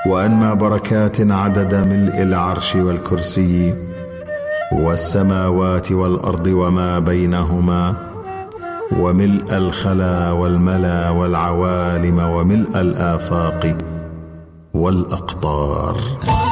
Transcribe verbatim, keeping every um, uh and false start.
وأنمى بركات عدد ملء العرش والكرسي والسماوات والأرض وما بينهما، وملء الخلا والملا والعوالم، وملء الآفاق والأقطار.